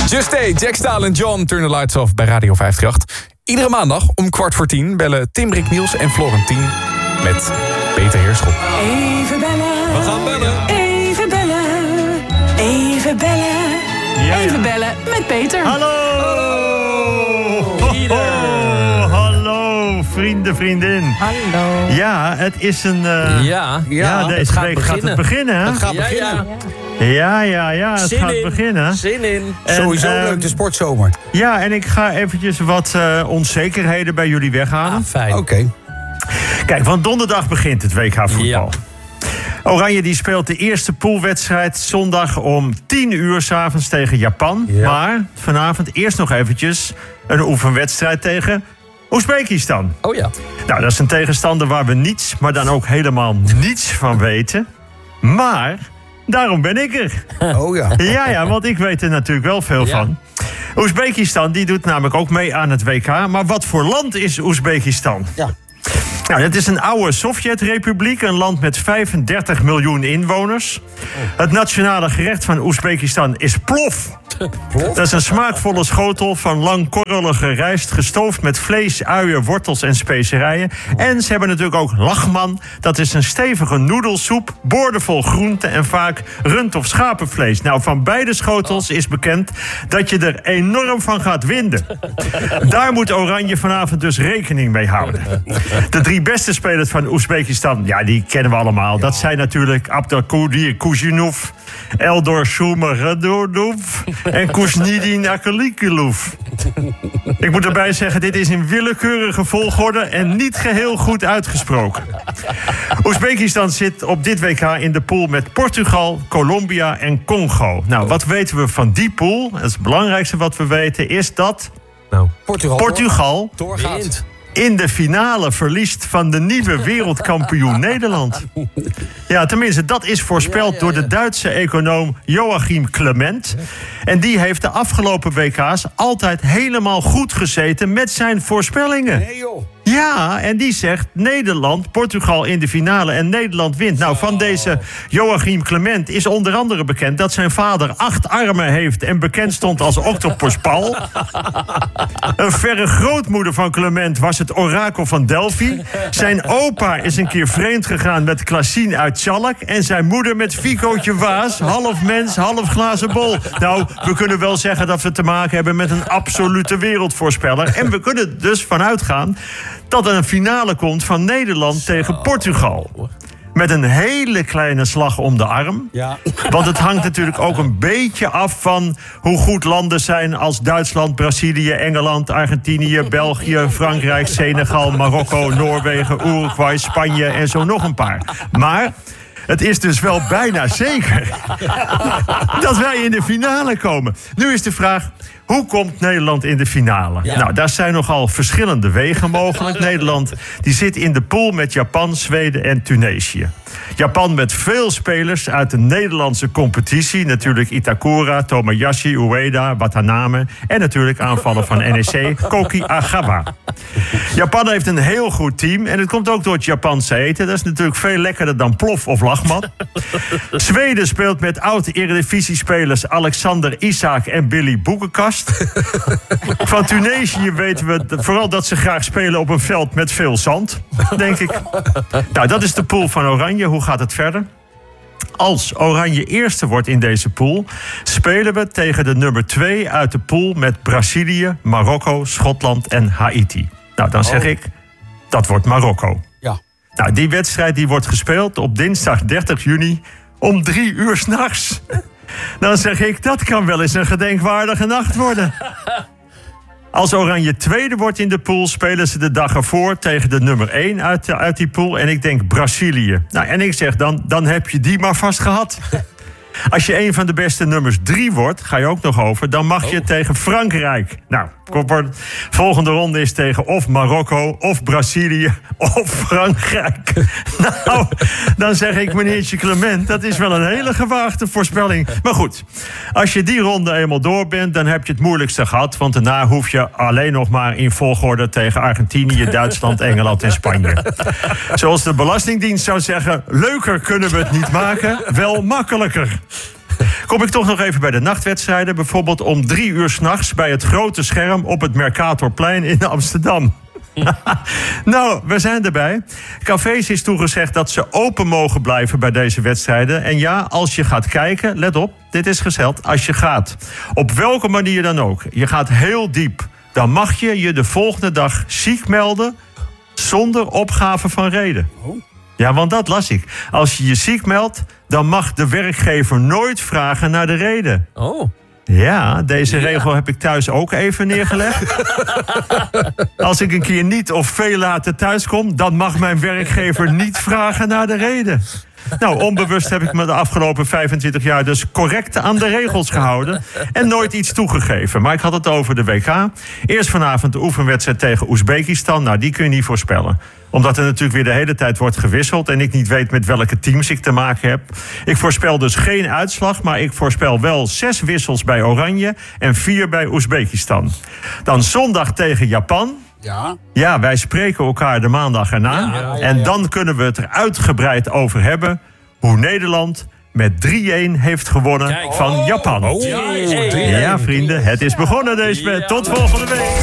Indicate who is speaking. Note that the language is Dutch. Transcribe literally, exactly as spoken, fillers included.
Speaker 1: Just Stay, Jack Stahl en John, Turn the Lights Off bij Radio vijfendertig. Iedere maandag om kwart voor tien bellen Tim, Rick, Niels en Florentien met Peter Heerschop.
Speaker 2: Even bellen.
Speaker 1: We gaan bellen.
Speaker 2: Even bellen. Even bellen.
Speaker 3: Ja, ja.
Speaker 2: Even bellen met Peter.
Speaker 3: Hallo!
Speaker 1: Hallo.
Speaker 3: Ho, ho. Hallo, vrienden, vriendin.
Speaker 2: Hallo.
Speaker 3: Ja, het is een... Uh,
Speaker 4: Ja,
Speaker 3: ja, deze
Speaker 4: het gaat
Speaker 3: week
Speaker 4: beginnen.
Speaker 3: gaat het beginnen, hè?
Speaker 4: Het gaat
Speaker 5: Ja,
Speaker 4: beginnen.
Speaker 5: ja.
Speaker 3: Ja, ja, ja, het
Speaker 4: Zin
Speaker 3: gaat
Speaker 4: in.
Speaker 3: beginnen.
Speaker 4: Zin in.
Speaker 3: En,
Speaker 5: Sowieso
Speaker 3: uh,
Speaker 5: leuk, de sportzomer.
Speaker 3: Ja, en ik ga eventjes wat uh, onzekerheden bij jullie weghalen.
Speaker 4: Ah, fijn.
Speaker 5: Oké. Okay.
Speaker 3: Kijk, want donderdag begint het W K voetbal.
Speaker 4: Ja.
Speaker 3: Oranje die speelt de eerste poolwedstrijd zondag om tien uur 's avonds tegen Japan.
Speaker 4: Ja.
Speaker 3: Maar vanavond eerst nog eventjes een oefenwedstrijd tegen Oezbekistan.
Speaker 4: Oh ja.
Speaker 3: Nou, dat is een tegenstander waar we niets, maar dan ook helemaal niets van weten. Maar daarom ben ik er.
Speaker 5: Oh ja.
Speaker 3: Ja, ja, want ik weet er natuurlijk wel veel
Speaker 4: Ja.
Speaker 3: van. Oezbekistan die doet namelijk ook mee aan het W K. Maar wat voor land is Oezbekistan?
Speaker 5: Ja.
Speaker 3: Nou, het is een oude Sovjet-republiek, een land met vijfendertig miljoen inwoners. Het nationale gerecht van Oezbekistan is plof. Dat is een smaakvolle schotel van langkorrelige rijst, gestoofd met vlees, uien, wortels en specerijen. En ze hebben natuurlijk ook lachman. Dat is een stevige noedelsoep, boordevol groenten en vaak rund- of schapenvlees. Nou, van beide schotels is bekend dat je er enorm van gaat winden. Daar moet Oranje vanavond dus rekening mee houden. De drie beste spelers van Oezbekistan, ja, die kennen we allemaal. Dat zijn natuurlijk Abdelkadir Kuzhinov, Eldor Shomurodov en Kuznidin Akalikulov. Ik moet erbij zeggen, dit is in willekeurige volgorde en niet geheel goed uitgesproken. Oezbekistan zit op dit W K in de pool met Portugal, Colombia en Congo. Nou, wat weten we van die pool? Het belangrijkste wat we weten is dat
Speaker 4: Nou.
Speaker 5: Portugal.
Speaker 3: Portugal
Speaker 5: Doorgaat.
Speaker 4: Wint.
Speaker 3: in de finale verliest van de nieuwe wereldkampioen Nederland. Ja, tenminste, dat is voorspeld
Speaker 4: Ja, ja,
Speaker 3: door de
Speaker 4: ja.
Speaker 3: Duitse econoom Joachim Clement. En die heeft de afgelopen W K's altijd helemaal goed gezeten met zijn voorspellingen.
Speaker 5: Nee joh.
Speaker 3: Ja, en die zegt Nederland, Portugal in de finale en Nederland wint. Nou, van deze Joachim Clement is onder andere bekend dat zijn vader acht armen heeft en bekend stond als Octopus Paul. Een verre grootmoeder van Clement was het orakel van Delphi. Zijn opa is een keer vreemd gegaan met Klaasien uit Tjalk. En zijn moeder met Ficootje Waas, half mens, half glazen bol. Nou, we kunnen wel zeggen dat we te maken hebben met een absolute wereldvoorspeller. En we kunnen dus vanuit gaan dat er een finale komt van Nederland tegen Portugal. Met een hele kleine slag om de arm.
Speaker 5: Ja.
Speaker 3: Want het hangt natuurlijk ook een beetje af van hoe goed landen zijn als Duitsland, Brazilië, Engeland, Argentinië, België, Frankrijk, Senegal, Marokko, Noorwegen, Uruguay, Spanje en zo nog een paar. Maar het is dus wel bijna zeker dat wij in de finale komen. Nu is de vraag, hoe komt Nederland in de finale?
Speaker 4: Ja.
Speaker 3: Nou, daar zijn nogal verschillende wegen mogelijk. Nederland die zit in de pool met Japan, Zweden en Tunesië. Japan met veel spelers uit de Nederlandse competitie. Natuurlijk Itakura, Tomoyasu, Ueda, Watanabe. En natuurlijk aanvaller van N E C, Koki Agawa. Japan heeft een heel goed team. En het komt ook door het Japanse eten. Dat is natuurlijk veel lekkerder dan plof of lachmat. Zweden speelt met oud-Eredivisie-spelers Alexander Isak en Billy Boekenkast. Van Tunesië weten we vooral dat ze graag spelen op een veld met veel zand, denk ik. Nou, dat is de pool van Oranje. Hoe gaat het verder? Als Oranje eerste wordt in deze pool, spelen we tegen de nummer twee uit de pool met Brazilië, Marokko, Schotland en Haiti. Nou, dan zeg
Speaker 5: Oh.
Speaker 3: ik, dat wordt Marokko.
Speaker 5: Ja.
Speaker 3: Nou, die wedstrijd die wordt gespeeld op dinsdag dertig juni om drie uur 's nachts. Dan zeg ik, dat kan wel eens een gedenkwaardige nacht worden. Als Oranje tweede wordt in de pool, spelen ze de dag ervoor tegen de nummer één uit, de, uit die pool. En ik denk Brazilië. Nou, en ik zeg dan, dan heb je die maar vast gehad. Als je een van de beste nummers drie wordt, ga je ook nog over, dan mag je tegen Frankrijk. Nou, volgende ronde is tegen of Marokko, of Brazilië, of Frankrijk. Nou, dan zeg ik, meneertje Clement, dat is wel een hele gewaagde voorspelling. Maar goed, als je die ronde eenmaal door bent, dan heb je het moeilijkste gehad. Want daarna hoef je alleen nog maar in volgorde tegen Argentinië, Duitsland, Engeland en Spanje. Zoals de Belastingdienst zou zeggen, leuker kunnen we het niet maken, wel makkelijker. Kom ik toch nog even bij de nachtwedstrijden. Bijvoorbeeld om drie uur 's nachts bij het grote scherm op het Mercatorplein in Amsterdam. Nou, we zijn erbij. Cafés is toegezegd dat ze open mogen blijven bij deze wedstrijden. En ja, als je gaat kijken, let op, dit is gezeld, als je gaat. Op welke manier dan ook. Je gaat heel diep. Dan mag je je de volgende dag ziek melden zonder opgave van reden. Ja, want dat las ik. Als je je ziek meldt, dan mag de werkgever nooit vragen naar de reden.
Speaker 1: Oh.
Speaker 3: Ja, deze
Speaker 1: Ja.
Speaker 3: regel heb ik thuis ook even neergelegd. Als ik een keer niet of veel later thuis kom, dan mag mijn werkgever niet vragen naar de reden. Nou, onbewust heb ik me de afgelopen vijfentwintig jaar dus correct aan de regels gehouden. En nooit iets toegegeven. Maar ik had het over de W K. Eerst vanavond de oefenwedstrijd tegen Oezbekistan. Nou, die kun je niet voorspellen. Omdat er natuurlijk weer de hele tijd wordt gewisseld. En ik niet weet met welke teams ik te maken heb. Ik voorspel dus geen uitslag. Maar ik voorspel wel zes wissels bij Oranje. En vier bij Oezbekistan. Dan zondag tegen Japan.
Speaker 4: Ja.
Speaker 3: Ja, wij spreken elkaar de maandag erna.
Speaker 4: Ja, ja, ja,
Speaker 3: En
Speaker 4: ja.
Speaker 3: dan kunnen we het er uitgebreid over hebben hoe Nederland met drie-een heeft gewonnen
Speaker 4: Kijk.
Speaker 3: van Japan.
Speaker 1: Oh,
Speaker 4: Ja,
Speaker 1: drie-een.
Speaker 3: Ja, vrienden, het is begonnen deze week. Tot volgende week.